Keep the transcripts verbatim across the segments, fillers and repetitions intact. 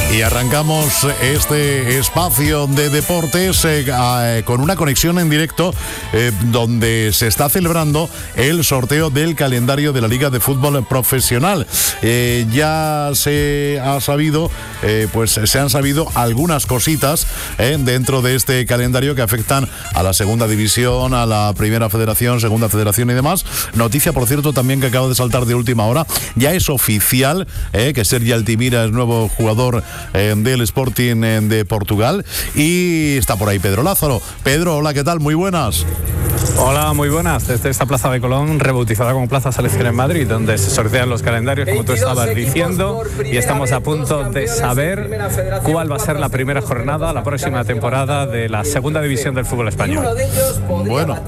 Y arrancamos este espacio de deportes eh, eh, con una conexión en directo eh, donde se está celebrando el sorteo del calendario de la Liga de Fútbol Profesional. Eh, ya se ha sabido, eh, pues se han sabido algunas cositas eh, dentro de este calendario que afectan a la segunda división, a la primera federación, segunda federación y demás. Noticia, por cierto, también que acaba de saltar de última hora. Ya es oficial eh, que Sergi Altimira es nuevo jugador Eh, del Sporting eh, de Portugal, y está por ahí Pedro Lázaro. Pedro, hola, ¿qué tal? Muy buenas. Hola, muy buenas. Desde esta Plaza de Colón, rebautizada como Plaza Selección en Madrid, donde se sortean los calendarios, como tú estabas diciendo, y estamos a punto de saber cuál va a ser la primera jornada, la próxima temporada de la segunda división del fútbol español. Bueno,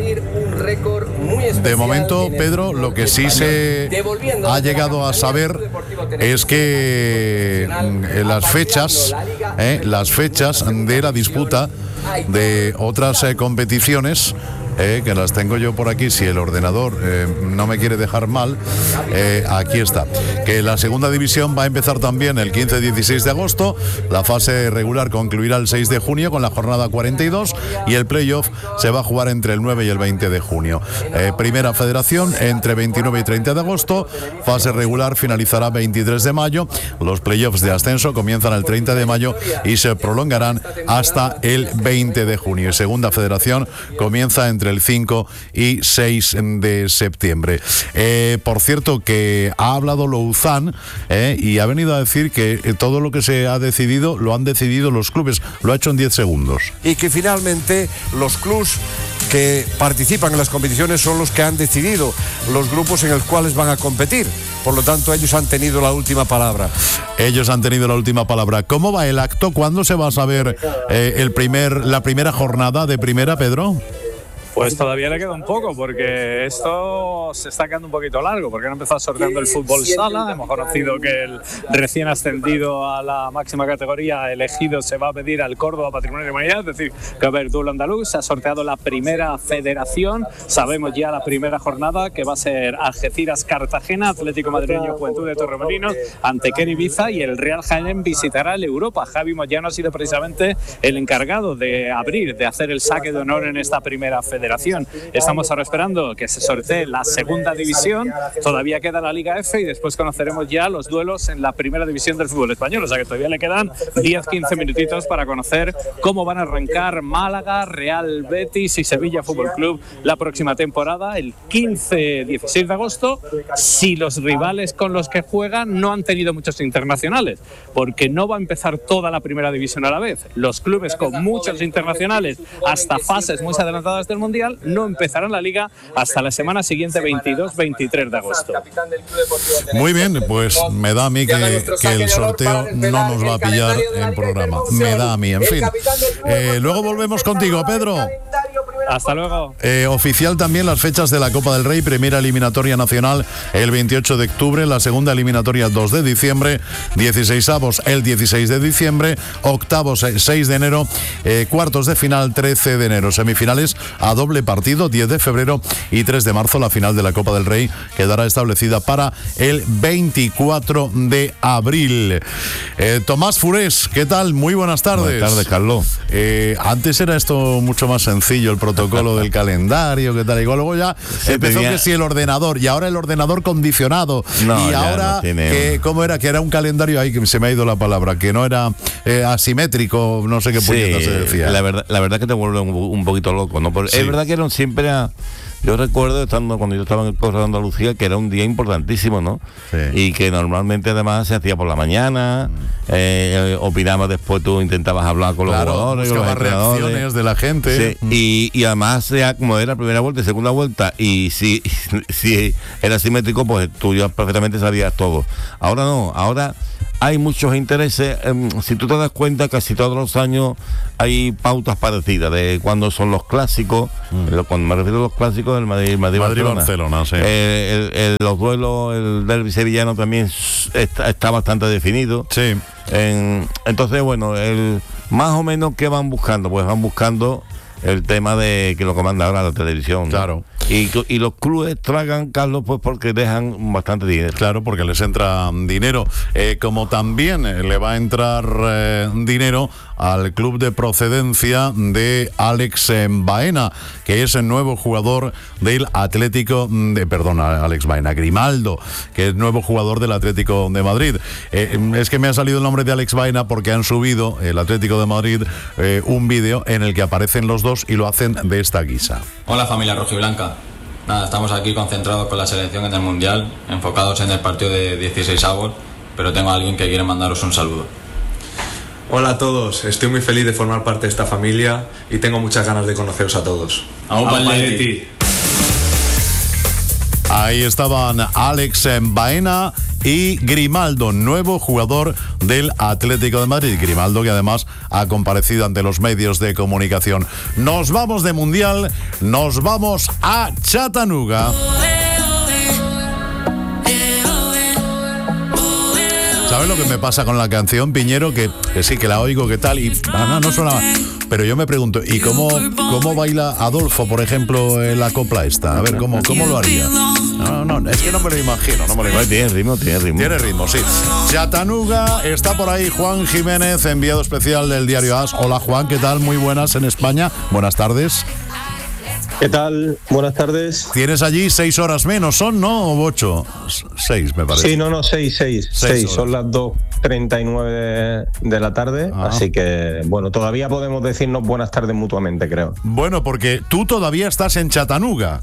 de momento, Pedro, lo que sí se ha llegado a saber es que en las fechas, eh, las fechas de la disputa de otras eh, competiciones, Eh, que las tengo yo por aquí, si el ordenador eh, no me quiere dejar mal, eh, aquí está, que la segunda división va a empezar también el quince dieciséis de agosto, la fase regular concluirá el seis de junio con la jornada cuarenta y dos y el playoff se va a jugar entre el nueve y el veinte de junio. Eh, primera federación entre veintinueve y treinta de agosto, fase regular finalizará veintitrés de mayo, los playoffs de ascenso comienzan el treinta de mayo y se prolongarán hasta el veinte de junio. Segunda federación comienza entre el cinco y seis de septiembre. Eh, por cierto, que ha hablado Louzán eh, y ha venido a decir que eh, todo lo que se ha decidido lo han decidido los clubes. Lo ha hecho en diez segundos. Y que finalmente los clubes que participan en las competiciones son los que han decidido los grupos en los cuales van a competir. Por lo tanto, ellos han tenido la última palabra. Ellos han tenido la última palabra. ¿Cómo va el acto? ¿Cuándo se va a saber eh, el primer, la primera jornada de primera, Pedro? Pues todavía le queda un poco, porque esto se está quedando un poquito largo, porque han empezado sorteando el fútbol sala. Hemos conocido que el recién ascendido a la máxima categoría elegido se va a pedir al Córdoba Patrimonio de la Humanidad, es decir, que va a haber duelo andaluz. Se ha sorteado la primera federación, sabemos ya la primera jornada, que va a ser Algeciras Cartagena, Atlético Madrileño Juventud de Torremolinos, Antequera Ibiza, y el Real Jaén visitará el Europa. Javi Moyano ha sido precisamente el encargado de abrir, de hacer el saque de honor en esta primera federación. Estamos ahora esperando que se sortee la segunda división, todavía queda la Liga F y después conoceremos ya los duelos en la primera división del fútbol español, o sea que todavía le quedan diez a quince minutitos para conocer cómo van a arrancar Málaga, Real Betis y Sevilla Fútbol Club la próxima temporada, el quince dieciséis de agosto, si los rivales con los que juegan no han tenido muchos internacionales, porque no va a empezar toda la primera división a la vez. Los clubes con muchos internacionales hasta fases muy adelantadas del Mundial no empezarán la Liga hasta la semana siguiente, veintidós veintitrés de agosto. Muy bien, pues me da a mí que, que el sorteo no nos va a pillar en programa. Me da a mí, en fin. Eh, luego volvemos contigo, Pedro. Hasta luego. Eh, oficial también las fechas de la Copa del Rey, primera eliminatoria nacional el veintiocho de octubre, la segunda eliminatoria el dos de diciembre, dieciseisavos el dieciséis de diciembre, octavos seis de enero, eh, cuartos de final trece de enero, semifinales a doble partido diez de febrero y tres de marzo, la final de la Copa del Rey quedará establecida para el veinticuatro de abril. Eh, Tomás Furés, ¿qué tal? Muy buenas tardes. Buenas tardes, Carlos. Eh, antes era esto mucho más sencillo, el protocolo del calendario, que tal, igual luego ya Se empezó tenía... que si el ordenador, y ahora el ordenador condicionado, no, y ahora no tiene... que, ¿cómo era? Que era un calendario, ahí que se me ha ido la palabra, que no era eh, asimétrico, no sé qué puñeta sí, se decía. La verdad, la verdad que te vuelve un, un poquito loco, ¿no? Porque sí. Es verdad que eran siempre a, yo recuerdo estando cuando yo estaba en el Correo de Andalucía que era un día importantísimo, ¿no? Sí. Y que normalmente además se hacía por la mañana, mm. eh, opinaba después, tú intentabas hablar con los claro, jugadores, con las reacciones de la gente. Sí. Mm. Y, y además, ya, como era primera vuelta y segunda vuelta, y si, si era simétrico, pues tú ya perfectamente sabías todo. Ahora no, ahora hay muchos intereses. Eh, si tú te das cuenta, casi todos los años hay pautas parecidas de cuándo son los clásicos. Mm. Lo, cuando me refiero a los clásicos del Madrid, Madrid, Madrid Barcelona, Barcelona sí. eh, el, el, los duelos, el derbi sevillano también está, está bastante definido. Sí. En, entonces, bueno, el, más o menos, ¿qué van buscando? Pues van buscando el tema de que lo comanda ahora la televisión, ¿no? Claro. Y, y los clubes tragan, Carlos, pues porque dejan bastante dinero. Claro, porque les entra dinero. Eh, como también le va a entrar eh, dinero al club de procedencia de Alex Baena, que es el nuevo jugador del Atlético de, perdón, Alex Baena, Grimaldo, que es nuevo jugador del Atlético de Madrid. Eh, es que me ha salido el nombre de Alex Baena porque han subido el Atlético de Madrid eh, un vídeo en el que aparecen los dos y lo hacen de esta guisa. Hola familia rojiblanca. Nada, estamos aquí concentrados con la selección en el Mundial, enfocados en el partido de dieciséis avos, pero tengo a alguien que quiere mandaros un saludo. Hola a todos, estoy muy feliz de formar parte de esta familia y tengo muchas ganas de conoceros a todos. ¡Aupaletti! Ahí estaban Alex Baena y Grimaldo, nuevo jugador del Atlético de Madrid. Grimaldo, que además ha comparecido ante los medios de comunicación. Nos vamos de Mundial, nos vamos a Chattanooga. ¿Sabes lo que me pasa con la canción, Piñero? Que, que sí, que la oigo, que tal, y ah, no, no suena. Pero yo me pregunto, ¿y cómo, cómo baila Adolfo, por ejemplo, en la copla esta? A ver, ¿cómo, cómo lo haría? No, no, es que no me lo imagino, no me lo imagino. Tiene ritmo, tiene ritmo. Tiene ritmo, sí. Chattanooga, está por ahí Juan Jiménez, enviado especial del diario As. Hola, Juan, ¿qué tal? Muy buenas en España. Buenas tardes. ¿Qué tal? Buenas tardes. Tienes allí seis horas menos, ¿son, no? ¿O ocho? Seis, me parece. Sí, no, no, seis, seis. Seis, seis son las dos treinta y nueve de, de la tarde, ah. Así que, bueno, todavía podemos decirnos buenas tardes mutuamente, creo. Bueno, porque tú todavía estás en Chattanooga.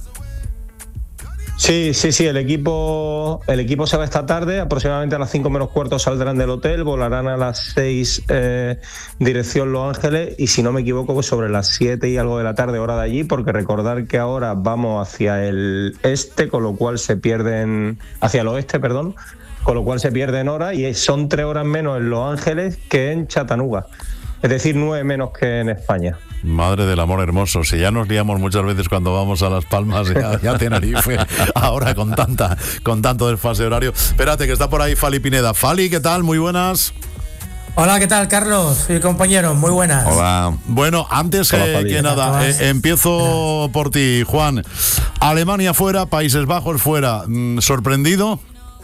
Sí, sí, sí, el equipo el equipo se va esta tarde, aproximadamente a las cinco menos cuarto saldrán del hotel, volarán a las seis eh, dirección Los Ángeles y si no me equivoco pues sobre las siete y algo de la tarde hora de allí, porque recordar que ahora vamos hacia el este, con lo cual se pierden, hacia el oeste, perdón, con lo cual se pierden horas y son tres horas menos en Los Ángeles que en Chattanooga, es decir, nueve menos que en España. Madre del amor hermoso, si ya nos liamos muchas veces cuando vamos a Las Palmas y a, y a Tenerife, ahora con tanta con tanto desfase horario. Espérate, que está por ahí Fali Pineda. Fali, ¿qué tal? Muy buenas. Hola, ¿qué tal, Carlos y compañeros? Muy buenas. Hola. Bueno, antes Hola, que, que nada, eh, empiezo Hola. por ti, Juan. Alemania fuera, Países Bajos fuera. ¿Sorprendido?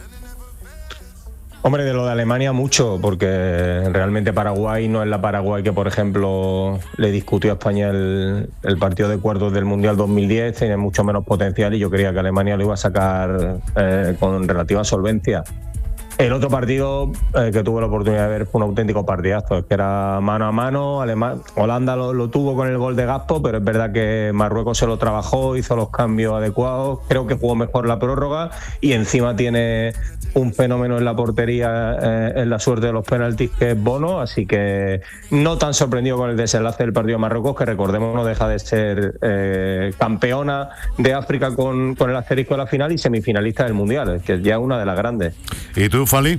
Hombre, de lo de Alemania mucho, porque realmente Paraguay no es la Paraguay que, por ejemplo, le discutió a España el, el partido de cuartos del Mundial dos mil diez, tiene mucho menos potencial y yo creía que Alemania lo iba a sacar eh, con relativa solvencia. El otro partido eh, que tuve la oportunidad de ver fue un auténtico partidazo, es que era mano a mano. Alemán, Holanda lo, lo tuvo con el gol de Gakpo, pero es verdad que Marruecos se lo trabajó, hizo los cambios adecuados, creo que jugó mejor la prórroga y encima tiene un fenómeno en la portería, eh, en la suerte de los penaltis, que es Bono, así que no tan sorprendido con el desenlace del partido de Marruecos, que recordemos no deja de ser eh, campeona de África con, con el asterisco de la final y semifinalista del Mundial, que es ya una de las grandes. ¿Y tú, Fali?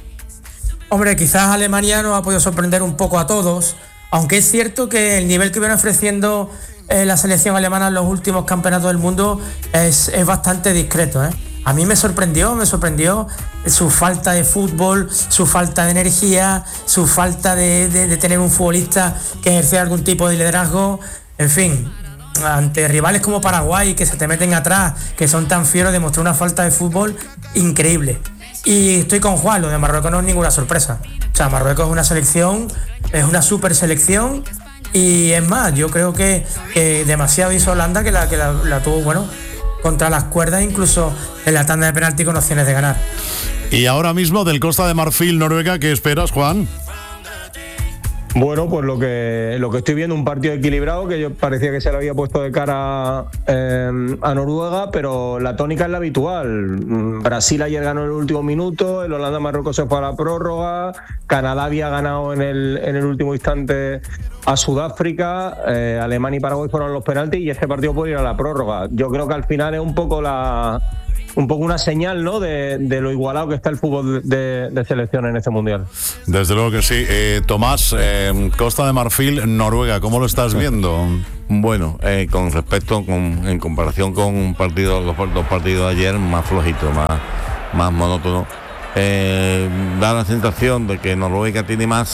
Hombre, quizás Alemania nos ha podido sorprender un poco a todos, aunque es cierto que el nivel que viene ofreciendo eh, la selección alemana en los últimos campeonatos del mundo es, es bastante discreto, ¿eh? A mí me sorprendió, me sorprendió su falta de fútbol, su falta de energía, su falta de, de, de tener un futbolista que ejerce algún tipo de liderazgo, en fin, ante rivales como Paraguay que se te meten atrás, que son tan fieros, demostró una falta de fútbol increíble. Y estoy con Juan, lo de Marruecos no es ninguna sorpresa. O sea, Marruecos es una selección, es una super selección y es más, yo creo que, que demasiado hizo Holanda que la, que la, la tuvo, bueno, contra las cuerdas, incluso en la tanda de penalti con opciones de ganar. Y ahora mismo del Costa de Marfil, Noruega, ¿qué esperas, Juan? Bueno, pues lo que lo que estoy viendo, un partido equilibrado que yo parecía que se le había puesto de cara eh, a Noruega, pero la tónica es la habitual. Brasil ayer ganó en el último minuto, el Holanda-Marruecos se fue a la prórroga, Canadá había ganado en el, en el último instante a Sudáfrica, eh, Alemania y Paraguay fueron los penaltis y este partido puede ir a la prórroga. Yo creo que al final es un poco la... un poco una señal, ¿no?, de, de lo igualado que está el fútbol de, de selección en este Mundial. Desde luego que sí. Eh, Tomás, eh, Costa de Marfil, Noruega, ¿cómo lo estás viendo? Bueno, eh, con respecto, con, en comparación con un partido, los dos partidos de ayer, más flojito, más, más monótono. Eh, da la sensación de que Noruega tiene más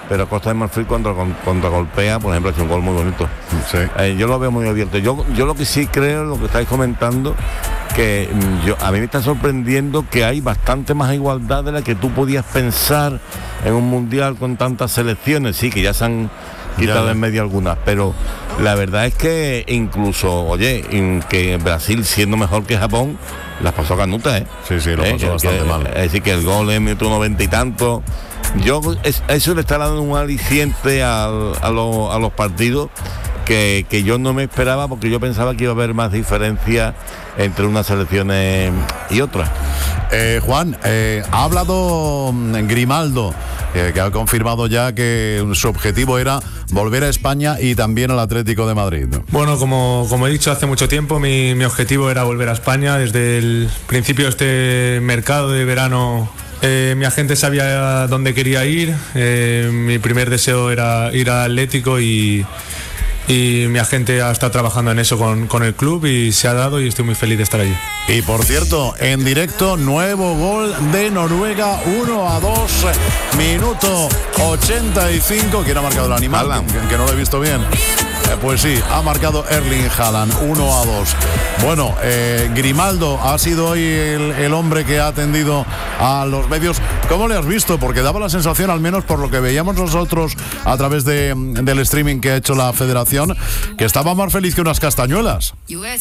pero Costa de Marfil cuando contra golpea, por ejemplo, ha hecho un gol muy bonito. Sí. Eh, yo lo veo muy abierto. Yo, yo lo que sí creo, lo que estáis comentando, que yo, a mí me está sorprendiendo que hay bastante más igualdad de la que tú podías pensar en un mundial con tantas selecciones. Sí, que ya se han quitado ya, en medio algunas, pero la verdad es que incluso, oye, en que Brasil, siendo mejor que Japón, las pasó canutas, ¿eh? Sí, sí, lo ¿Eh? pasó que, bastante que, mal. Es decir, que el gol en minuto noventa y tanto. Yo, es, eso le está dando un aliciente al, a, lo, a los partidos que, que yo no me esperaba, porque yo pensaba que iba a haber más diferencia entre unas selecciones y otras. Eh, Juan, eh, ha hablado Grimaldo, eh, que ha confirmado ya que su objetivo era volver a España y también al Atlético de Madrid, ¿no? Bueno, como, como he dicho hace mucho tiempo, mi, mi objetivo era volver a España. Desde el principio de este mercado de verano, eh, mi agente sabía dónde quería ir. Eh, mi primer deseo era ir al Atlético y... y mi agente ha estado trabajando en eso con, con el club y se ha dado y estoy muy feliz de estar allí. Y por cierto, en directo, nuevo gol de Noruega, uno a dos, minuto ochenta y cinco. ¿Quién ha marcado el animal? Que, que no lo he visto bien. Eh, pues sí, ha marcado Erling Haaland, uno a dos. Bueno, eh, Grimaldo ha sido hoy el, el hombre que ha atendido a los medios. ¿Cómo le has visto? Porque daba la sensación, al menos por lo que veíamos nosotros a través de, del streaming que ha hecho la federación, que estaba más feliz que unas castañuelas.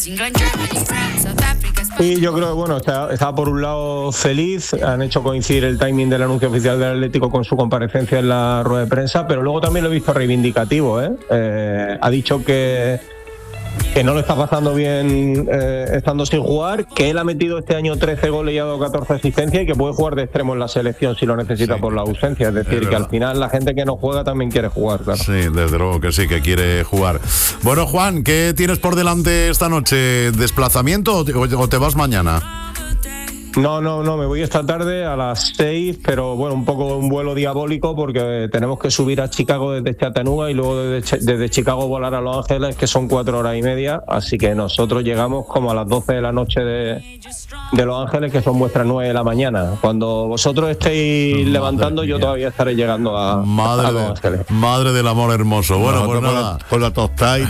Y yo creo que, bueno, estaba está por un lado feliz, han hecho coincidir el timing del anuncio oficial del Atlético con su comparecencia en la rueda de prensa, pero luego también lo he visto reivindicativo, ¿eh? Eh, ha dicho que, que no lo está pasando bien eh, estando sin jugar, que él ha metido este año trece goles y ha dado catorce asistencias y que puede jugar de extremo en la selección si lo necesita, sí, por la ausencia. Es decir, es que al final la gente que no juega también quiere jugar, claro. Sí, desde luego que sí, que quiere jugar. Bueno, Juan, ¿qué tienes por delante esta noche? ¿Desplazamiento o te, o te vas mañana? No, no, no, me voy esta tarde a las seis, pero bueno, un poco un vuelo diabólico porque tenemos que subir a Chicago desde Chattanooga y luego desde, desde Chicago volar a Los Ángeles, que son cuatro horas y media, así que nosotros llegamos como a las doce de la noche de, de Los Ángeles, que son vuestras nueve de la mañana. Cuando vosotros estéis madre levantando, mía, yo todavía estaré llegando a, madre a Los Ángeles. De, madre del amor hermoso. Bueno, pues con nada. La, con la tostada y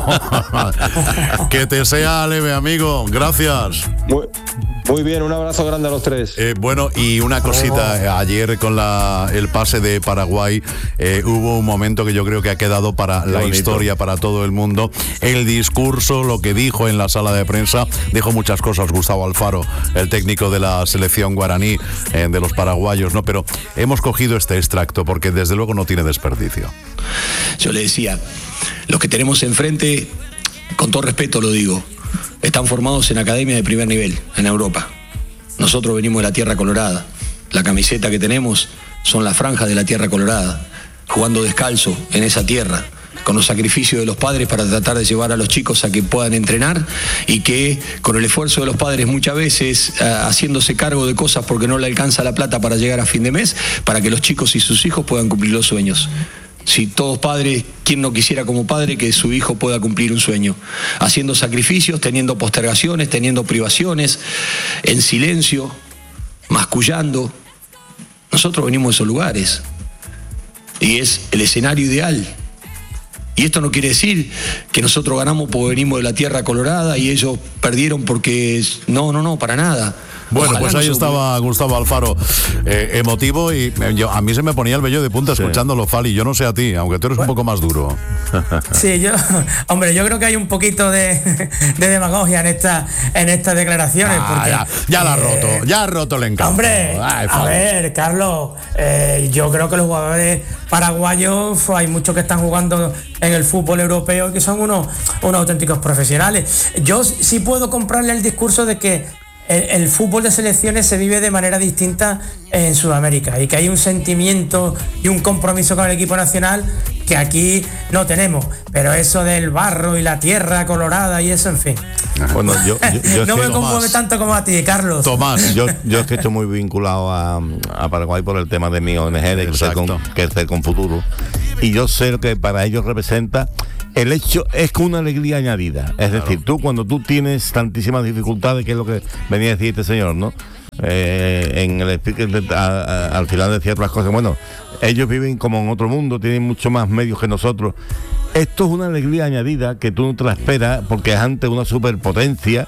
que te sea leve, amigo. Gracias. Muy, muy bien, un abrazo grande a los tres. Eh, bueno, y una cosita, ayer con la, el pase de Paraguay eh, hubo un momento que yo creo que ha quedado para Qué la bonito. historia, para todo el mundo. El discurso, lo que dijo en la sala de prensa, dijo muchas cosas Gustavo Alfaro, el técnico de la selección guaraní, eh, de los paraguayos, ¿no? Pero hemos cogido este extracto porque desde luego no tiene desperdicio. Yo le decía, los que tenemos enfrente, con todo respeto lo digo, están formados en academias de primer nivel en Europa. Nosotros venimos de la Tierra Colorada. La camiseta que tenemos son las franjas de la Tierra Colorada, jugando descalzo en esa tierra, con los sacrificios de los padres para tratar de llevar a los chicos a que puedan entrenar y que con el esfuerzo de los padres muchas veces uh, haciéndose cargo de cosas porque no le alcanza la plata para llegar a fin de mes, para que los chicos y sus hijos puedan cumplir los sueños. Si todos padres, ¿quién no quisiera como padre que su hijo pueda cumplir un sueño? Haciendo sacrificios, teniendo postergaciones, teniendo privaciones, en silencio, mascullando. Nosotros venimos de esos lugares y es el escenario ideal. Y esto no quiere decir que nosotros ganamos porque venimos de la Tierra Colorada y ellos perdieron porque... No, no, no, para nada. Bueno, Ojalá pues ahí no estaba Gustavo Alfaro, eh, emotivo, y yo, a mí se me ponía el vello de punta sí. escuchándolo, Fali. Yo no sé a ti, aunque tú eres bueno. un poco más duro. Sí, yo, hombre, yo creo que hay un poquito de, de demagogia en esta, en estas declaraciones. Ah, porque, ya, ya la ha roto, eh, ya ha roto el encanto. Hombre, Ay, a ver, Carlos, eh, yo creo que los jugadores paraguayos, hay muchos que están jugando en el fútbol europeo y que son unos, unos auténticos profesionales. Yo sí puedo comprarle el discurso de que El, el fútbol de selecciones se vive de manera distinta en Sudamérica y que hay un sentimiento y un compromiso con el equipo nacional que aquí no tenemos, pero eso del barro y la tierra colorada y eso, en fin. Bueno, yo, yo, yo no es me que, conmueve Tomás, tanto como a ti, Carlos. Tomás, yo, yo es que estoy muy vinculado a, a Paraguay por el tema de mi O N G, de crecer con, crecer con futuro, y yo sé lo que para ellos representa. El hecho es que una alegría añadida. Es claro. decir, tú cuando tú tienes tantísimas dificultades, que es lo que venía a decir este señor, ¿no? eh, en el speaker de, a, a, al final decía otras cosas. Bueno, ellos viven como en otro mundo, tienen mucho más medios que nosotros. Esto es una alegría añadida que tú no te la esperas porque es ante una superpotencia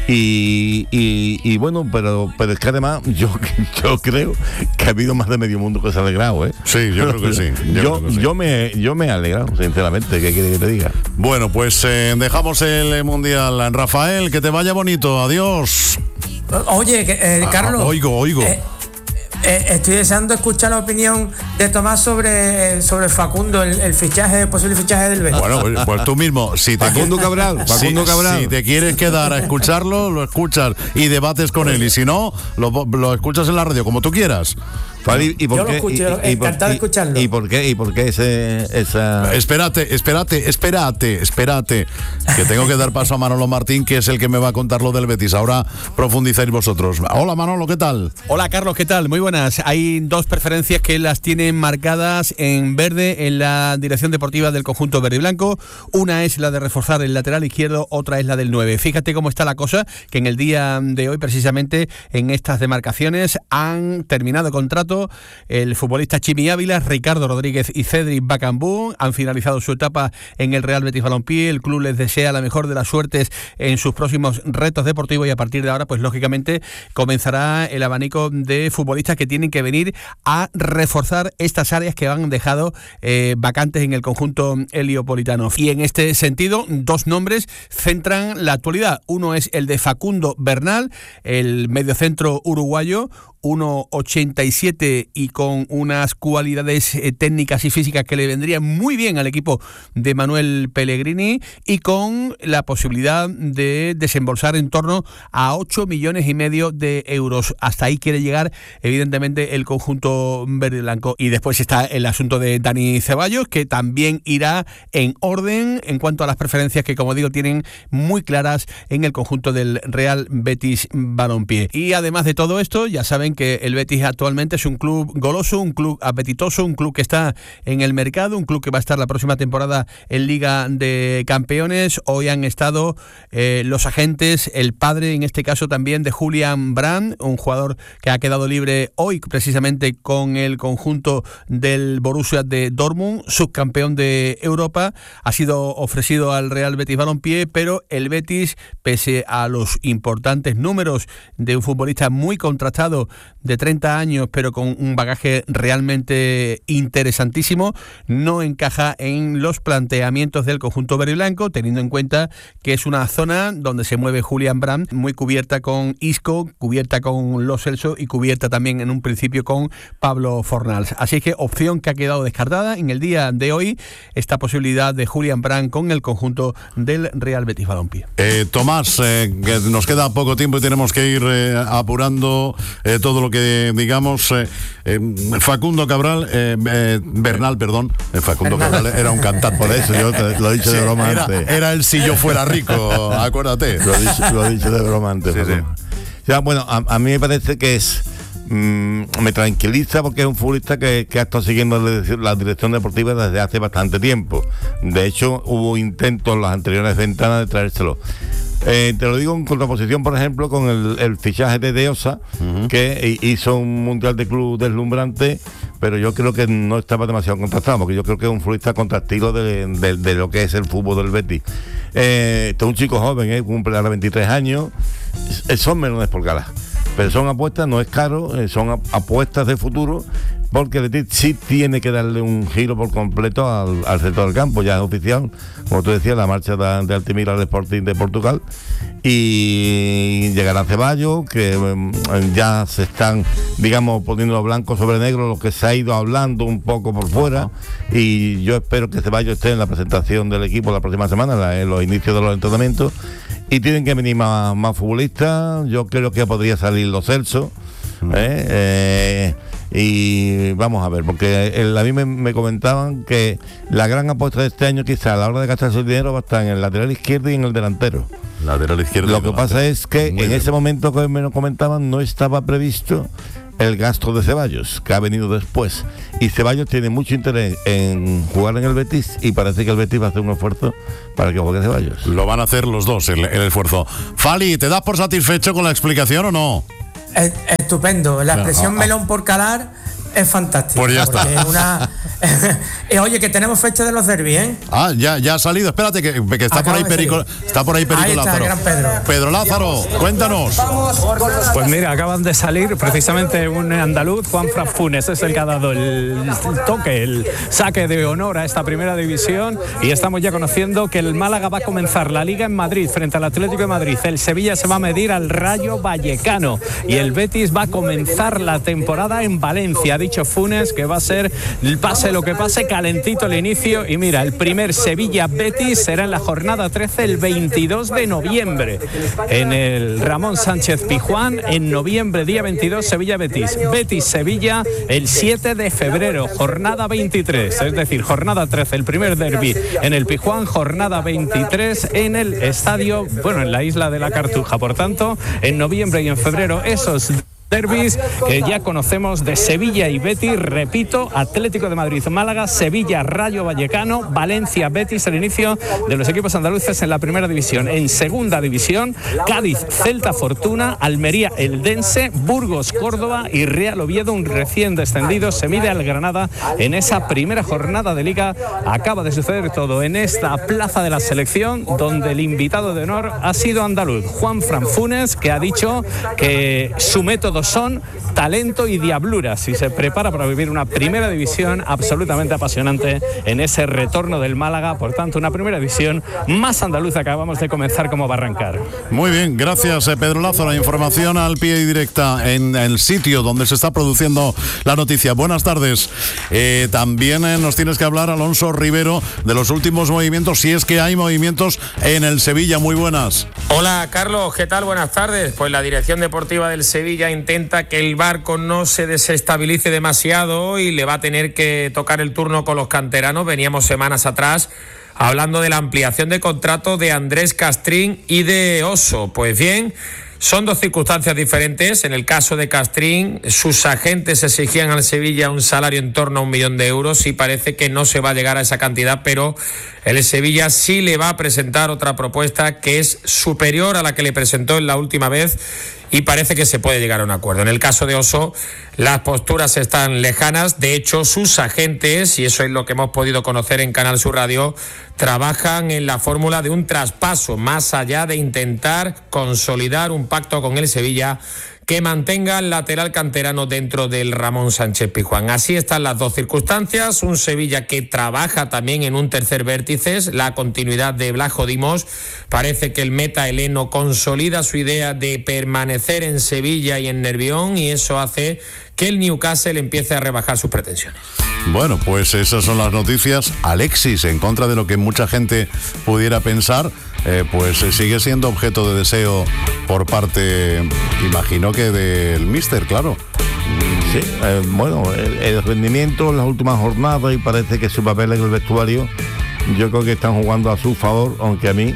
y, y, y bueno, pero pero es que además yo, yo creo que ha habido más de medio mundo que se ha alegrado, ¿eh? Sí, yo creo que sí. Yo, yo, creo que sí. yo, me, yo me he alegrado, sinceramente, ¿qué quiere que te diga? Bueno, pues eh, dejamos el Mundial. Rafael, que te vaya bonito, adiós. Oye, que, eh, Carlos. Ah, oigo, oigo. Eh, Eh, estoy deseando escuchar la opinión de Tomás sobre, sobre Facundo, el, el fichaje, el posible fichaje del Betis. Bueno, pues, pues tú mismo, si te Facundo Cabral, Facundo si, Cabral. Si te quieres quedar a escucharlo, lo escuchas y debates con él. Y si no, lo, lo escuchas en la radio, como tú quieras. ¿Y, y por Yo qué, lo escucho, y, y, encantado de escucharlo. ¿Y por qué, y por qué ese, esa...? Espérate, espérate, espérate, espérate, que tengo que dar paso a Manolo Martín, que es el que me va a contar lo del Betis. Ahora profundizáis vosotros. Hola Manolo, ¿qué tal? Hola Carlos, ¿qué tal? Muy buenas. Hay dos preferencias que las tienen marcadas en verde en la dirección deportiva del conjunto verde y blanco. Una es la de reforzar el lateral izquierdo, otra es la del nueve. Fíjate cómo está la cosa, que en el día de hoy, precisamente en estas demarcaciones, han terminado contrato el futbolista Chimi Ávila, Ricardo Rodríguez y Cedric Bacambú. Han finalizado su etapa en el Real Betis Balompié. El club les desea la mejor de las suertes en sus próximos retos deportivos y a partir de ahora, pues lógicamente comenzará el abanico de futbolistas que tienen que venir a reforzar estas áreas que han dejado eh, vacantes en el conjunto heliopolitano. Y en este sentido, dos nombres centran la actualidad. Uno es el de Facundo Bernal, el mediocentro uruguayo, uno ochenta y siete y con unas cualidades eh, técnicas y físicas que le vendrían muy bien al equipo de Manuel Pellegrini y con la posibilidad de desembolsar en torno a ocho millones y medio de euros. Hasta ahí quiere llegar evidentemente el conjunto verde y blanco. Y después está el asunto de Dani Ceballos, que también irá en orden en cuanto a las preferencias que, como digo, tienen muy claras en el conjunto del Real Betis Balompié. Y además de todo esto, ya saben que el Betis actualmente es un club goloso, un club apetitoso, un club que está en el mercado, un club que va a estar la próxima temporada en Liga de Campeones. Hoy han estado eh, los agentes, el padre en este caso también de Julian Brandt, un jugador que ha quedado libre hoy precisamente con el conjunto del Borussia de Dortmund, subcampeón de Europa. Ha sido ofrecido al Real Betis Balompié, pero el Betis, pese a los importantes números de un futbolista muy contrastado de treinta años, pero con un bagaje realmente interesantísimo, no encaja en los planteamientos del conjunto verde y blanco, teniendo en cuenta que es una zona donde se mueve Julian Brandt, muy cubierta con Isco, cubierta con Lo Celso y cubierta también en un principio con Pablo Fornals. Así que opción que ha quedado descartada en el día de hoy, esta posibilidad de Julian Brandt con el conjunto del Real Betis Balompié. Eh, Tomás, eh, que nos queda poco tiempo y tenemos que ir eh, apurando eh, todo lo que digamos. eh, eh, Facundo Cabral, eh, eh, Bernal, perdón. Eh, Facundo Bernal. Cabral era un cantante. Por eso yo te lo he dicho Sí, de broma era, antes. era el Si yo fuera rico, acuérdate. Lo he dicho, lo he dicho de broma antes. Sí, pero- Ya, bueno, a, a mí me parece que es... mm, me tranquiliza porque es un futbolista que, que ha estado siguiendo la dirección- la dirección deportiva desde hace bastante tiempo. De hecho, hubo intentos en las anteriores ventanas de traérselo. Eh, te lo digo en contraposición, por ejemplo, con el, el fichaje de Deosa, uh-huh. que hizo un mundial de club deslumbrante, pero yo creo que no estaba demasiado contrastado, porque yo creo que es un futbolista contrastilo de, de, de lo que es el fútbol del Betis. Eh, este es un chico joven, eh, cumple ahora veintitrés años, son melones por gala, pero son apuestas, no es caro, eh, son apuestas de futuro, porque el Betis sí tiene que darle un giro por completo al, al sector del campo. Ya es oficial, como tú decías, la marcha de, de Altimira al Sporting de Portugal, y llegará Ceballos, que um, ya se están, digamos, poniendo blanco sobre negro lo que se ha ido hablando un poco por fuera, y yo espero que Ceballos esté en la presentación del equipo la próxima semana, la, en los inicios de los entrenamientos, y tienen que venir más, más futbolistas. Yo creo que podría salir Lo Celso, ¿eh? Eh, y vamos a ver, porque el, a mí me, me comentaban que la gran apuesta de este año quizá a la hora de gastarse el dinero va a estar en el lateral izquierdo y en el delantero. Lateral izquierdo. Lo que pasa es que Muy en bien. ese momento que me lo comentaban no estaba previsto el gasto de Ceballos, que ha venido después, y Ceballos tiene mucho interés en jugar en el Betis, y parece que el Betis va a hacer un esfuerzo para que juegue Ceballos. Lo van a hacer los dos, el, el esfuerzo. Fali, ¿te das por satisfecho con la explicación o no? Es, estupendo. La expresión ah, melón por calar es fantástica. Pues ya está. Una, eh, oye, que tenemos fecha de los derbis, ¿eh? Ah, ya, ya ha salido. Espérate, que, que está, por ahí Perico, está por ahí Perico ahí está, Lázaro. gran Pedro. Pedro Lázaro, cuéntanos. Pues mira, acaban de salir precisamente un andaluz, Juan Fran Funes, es el que ha dado el toque, el saque de honor a esta primera división, y estamos ya conociendo que el Málaga va a comenzar la Liga en Madrid frente al Atlético de Madrid. El Sevilla se va a medir al Rayo Vallecano y el Betis va a comenzar la temporada en Valencia. Ha dicho Funes que va a ser, pase lo que pase, calentito el inicio, y mira, el primer Sevilla-Betis será en la jornada trece el veintidós de noviembre en el Ramón Sánchez Pizjuán. En noviembre, día veintidós, Sevilla-Betis. Betis-Sevilla el siete de febrero, jornada veintitrés, es decir, jornada trece, el primer derbi en el Pizjuán, jornada veintitrés en el estadio, bueno, en la isla de la Cartuja. Por tanto, en noviembre y en febrero esos derbis que ya conocemos de Sevilla y Betis, repito, Atlético de Madrid, Málaga, Sevilla, Rayo Vallecano, Valencia, Betis, el inicio de los equipos andaluces en la primera división. En segunda división, Cádiz, Celta Fortuna, Almería, Eldense, Burgos, Córdoba y Real Oviedo, un recién descendido, se mide al Granada en esa primera jornada de Liga. Acaba de suceder todo en esta plaza de la selección, donde el invitado de honor ha sido andaluz, Juan Fran Funes, que ha dicho que su método son talento y diabluras y se prepara para vivir una primera división absolutamente apasionante en ese retorno del Málaga. Por tanto, una primera división más andaluza que acabamos de comenzar como va a arrancar. Muy bien, gracias eh, Pedro Lázaro. La información al pie y directa en el sitio donde se está produciendo la noticia. Buenas tardes. Eh, también eh, nos tienes que hablar, Alonso Rivero, de los últimos movimientos, si es que hay movimientos en el Sevilla. Muy buenas. Hola Carlos, ¿qué tal? Buenas tardes. Pues la dirección deportiva del Sevilla intenta que el barco no se desestabilice demasiado y le va a tener que tocar el turno con los canteranos. Veníamos semanas atrás hablando de la ampliación de contrato de Andrés Castrín y de Oso. Pues bien, son dos circunstancias diferentes. En el caso de Castrín, sus agentes exigían al Sevilla un salario en torno a un millón de euros y parece que no se va a llegar a esa cantidad, pero el Sevilla sí le va a presentar otra propuesta que es superior a la que le presentó en la última vez y parece que se puede llegar a un acuerdo. En el caso de Oso, las posturas están lejanas. De hecho, sus agentes, y eso es lo que hemos podido conocer en Canal Sur Radio, trabajan en la fórmula de un traspaso, más allá de intentar consolidar un pacto con el Sevilla que mantenga al lateral canterano dentro del Ramón Sánchez Pizjuán. Así están las dos circunstancias. Un Sevilla que trabaja también en un tercer vértice, la continuidad de Blajo Dimos. Parece que el meta heleno consolida su idea de permanecer en Sevilla y en Nervión, y eso hace que el Newcastle empiece a rebajar sus pretensiones. Bueno, pues esas son las noticias. Alexis, en contra de lo que mucha gente pudiera pensar, eh, pues eh, sigue siendo objeto de deseo por parte, imagino que del míster, claro. Sí, eh, bueno, el, el rendimiento en las últimas jornadas y parece que su papel en el vestuario, yo creo que están jugando a su favor, aunque a mí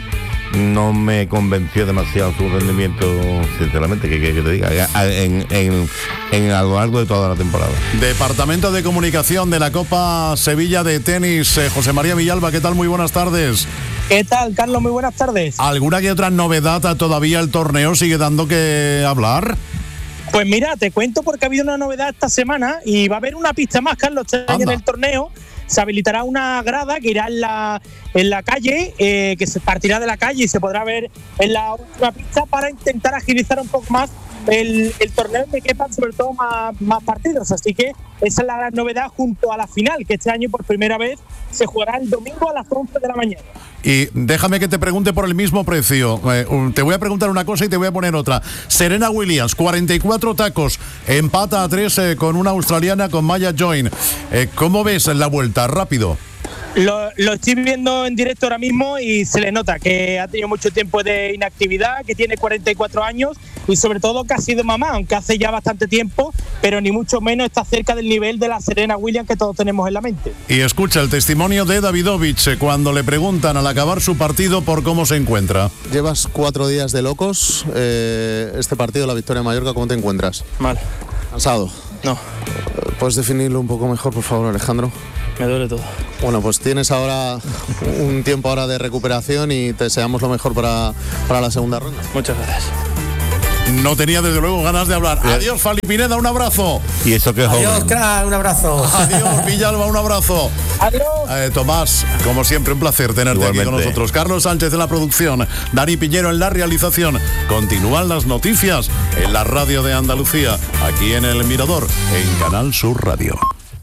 no me convenció demasiado su rendimiento, sinceramente, que, que, que te diga, en, en, en a lo largo de toda la temporada. Departamento de Comunicación de la Copa Sevilla de Tenis, eh, José María Villalba, ¿qué tal? Muy buenas tardes. ¿Qué tal, Carlos? Muy buenas tardes. ¿Alguna que otra novedad todavía el torneo sigue dando que hablar? Pues mira, te cuento porque ha habido una novedad esta semana y va a haber una pista más, Carlos, este año en el torneo. Se habilitará una grada que irá en la, en la calle, eh, que se partirá de la calle y se podrá ver en la última pista para intentar agilizar un poco más el, el torneo, que quepan sobre todo más, más partidos. Así que esa es la gran novedad junto a la final, que este año por primera vez se jugará el domingo a las once de la mañana. Y déjame que te pregunte por el mismo precio. Eh, te voy a preguntar una cosa y te voy a poner otra. Serena Williams, cuarenta y cuatro tacos, empata a tres eh, con una australiana, con Maya Join. Eh, ¿Cómo ves la vuelta? Rápido. Lo, lo estoy viendo en directo ahora mismo y se le nota que ha tenido mucho tiempo de inactividad, que tiene cuarenta y cuatro años y sobre todo que ha sido mamá, aunque hace ya bastante tiempo, pero ni mucho menos está cerca del nivel de la Serena Williams que todos tenemos en la mente. Y escucha el testimonio de Davidovich cuando le preguntan al acabar su partido por cómo se encuentra. Llevas cuatro días de locos, eh, este partido, la victoria de Mallorca, ¿cómo te encuentras? Mal. ¿Cansado? No. ¿Puedes definirlo un poco mejor, por favor, Alejandro? Me duele todo. Bueno, pues tienes ahora un tiempo ahora de recuperación y te deseamos lo mejor para, para la segunda ronda. Muchas gracias. no tenía desde luego ganas de hablar. Adiós, Fali Pineda, un abrazo. Y eso que es joven. Adiós, crack, un abrazo. Adiós, Villalba, un abrazo. Adiós. Eh, Tomás, como siempre, un placer tenerte Igualmente. aquí con nosotros. Carlos Sánchez en la producción, Dani Piñero en la realización. Continúan las noticias en la radio de Andalucía, aquí en El Mirador, en Canal Sur Radio.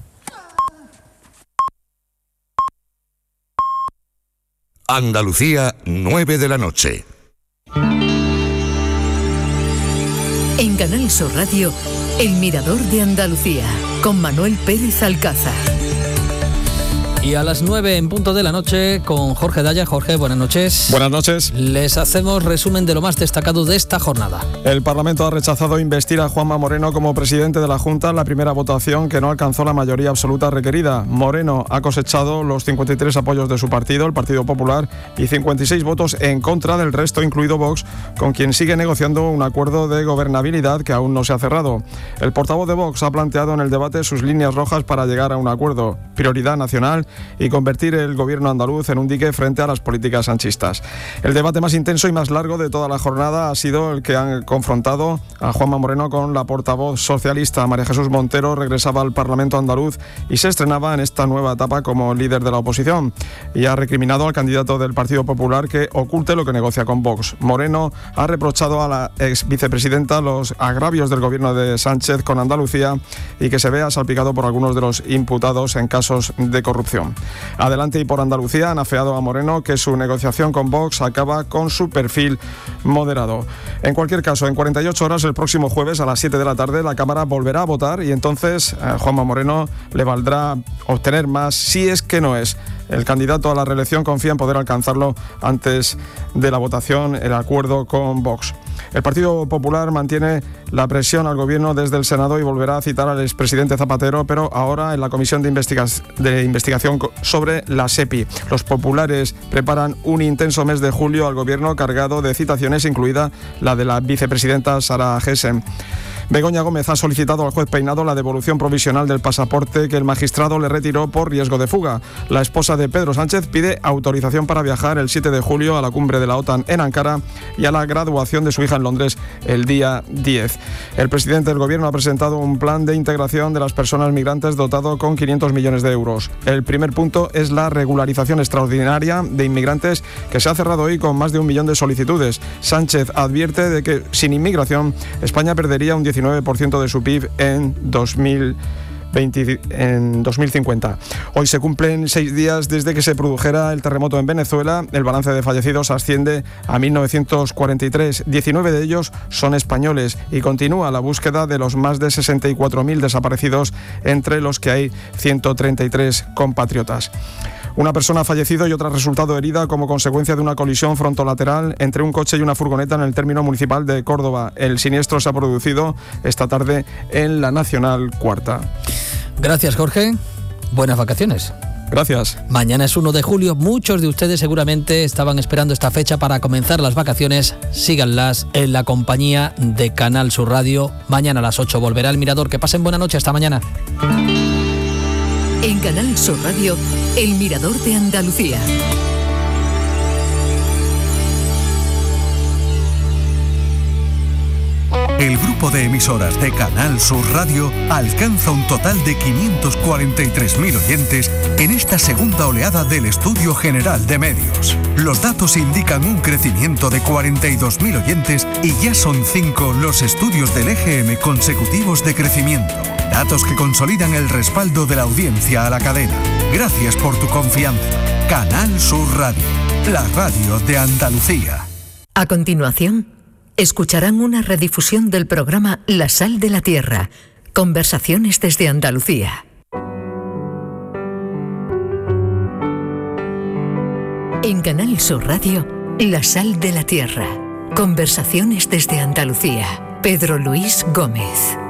Andalucía, nueve de la noche. En Canal Sur Radio, El Mirador de Andalucía, con Manuel Pérez Alcázar. Y a las nueve en punto de la noche con Jorge Daya. Jorge, buenas noches. Buenas noches. Les hacemos resumen de lo más destacado de esta jornada. El Parlamento ha rechazado investir a Juanma Moreno como presidente de la Junta en la primera votación, que no alcanzó la mayoría absoluta requerida. Moreno ha cosechado los cincuenta y tres apoyos de su partido, el Partido Popular, y cincuenta y seis votos en contra del resto, incluido Vox, con quien sigue negociando un acuerdo de gobernabilidad que aún no se ha cerrado. El portavoz de Vox ha planteado en el debate sus líneas rojas para llegar a un acuerdo: prioridad nacional y convertir el gobierno andaluz en un dique frente a las políticas sanchistas. El debate más intenso y más largo de toda la jornada ha sido el que han confrontado a Juanma Moreno con la portavoz socialista. María Jesús Montero regresaba al Parlamento andaluz y se estrenaba en esta nueva etapa como líder de la oposición, y ha recriminado al candidato del Partido Popular que oculte lo que negocia con Vox. Moreno ha reprochado a la ex vicepresidenta los agravios del gobierno de Sánchez con Andalucía y que se vea salpicado por algunos de los imputados en casos de corrupción. Adelante y por Andalucía han afeado a Moreno que su negociación con Vox acaba con su perfil moderado. En cualquier caso, en cuarenta y ocho horas, el próximo jueves a las siete de la tarde, la Cámara volverá a votar y entonces a eh, Juanma Moreno le valdrá obtener más, si es que no es. El candidato a la reelección confía en poder alcanzarlo antes de la votación, el acuerdo con Vox. El Partido Popular mantiene la presión al gobierno desde el Senado y volverá a citar al expresidente Zapatero, pero ahora en la Comisión de, Investiga- de Investigación sobre la SEPI. Los populares preparan un intenso mes de julio al gobierno cargado de citaciones, incluida la de la vicepresidenta Sara Gessen. Begoña Gómez ha solicitado al juez Peinado la devolución provisional del pasaporte que el magistrado le retiró por riesgo de fuga. La esposa de Pedro Sánchez pide autorización para viajar el siete de julio a la cumbre de la OTAN en Ankara y a la graduación de su hija en Londres el día diez. El presidente del gobierno ha presentado un plan de integración de las personas migrantes dotado con quinientos millones de euros. El primer punto es la regularización extraordinaria de inmigrantes, que se ha cerrado hoy con más de un millón de solicitudes. Sánchez advierte de que sin inmigración España perdería un diecinueve por ciento de su P I B en dos mil veinte, en dos mil cincuenta. Hoy se cumplen seis días desde que se produjera el terremoto en Venezuela. El balance de fallecidos asciende a mil novecientos cuarenta y tres. diecinueve de ellos son españoles y continúa la búsqueda de los más de sesenta y cuatro mil desaparecidos, entre los que hay ciento treinta y tres compatriotas. Una persona ha fallecido y otra ha resultado herida como consecuencia de una colisión frontolateral entre un coche y una furgoneta en el término municipal de Córdoba. El siniestro se ha producido esta tarde en la Nacional Cuarta. Gracias, Jorge. Buenas vacaciones. Gracias. Mañana es uno de julio. Muchos de ustedes seguramente estaban esperando esta fecha para comenzar las vacaciones. Síganlas en la compañía de Canal Sur Radio. Mañana a las ocho volverá El Mirador. Que pasen buena noche. Hasta mañana. En Canal Sur Radio, El Mirador de Andalucía. El grupo de emisoras de Canal Sur Radio alcanza un total de quinientos cuarenta y tres mil oyentes en esta segunda oleada del Estudio General de Medios. Los datos indican un crecimiento de cuarenta y dos mil oyentes y ya son cinco los estudios del E G M consecutivos de crecimiento. Datos que consolidan el respaldo de la audiencia a la cadena. Gracias por tu confianza. Canal Sur Radio, la radio de Andalucía. A continuación, escucharán una redifusión del programa La Sal de la Tierra, conversaciones desde Andalucía. En Canal Sur Radio, La Sal de la Tierra, conversaciones desde Andalucía. Pedro Luis Gómez.